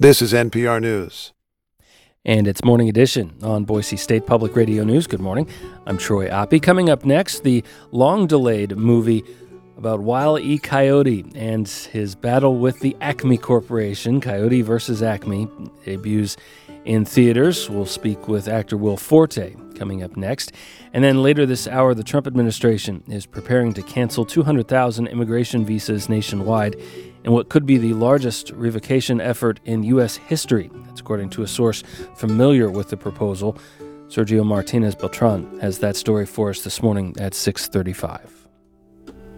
This is NPR News. And it's Morning Edition on Boise State Public Radio News. Good morning. I'm Troy Oppie. Coming up next, the long-delayed movie about Wile E. Coyote and his battle with the Acme Corporation. Coyote versus Acme debuts in theaters. We'll speak with actor Will Forte coming up next. And then later this hour, the Trump administration is preparing to cancel 200,000 immigration visas nationwide in what could be the largest revocation effort in U.S. history. That's according to a source familiar with the proposal. Sergio Martinez Beltran has that story for us this morning at 6:35.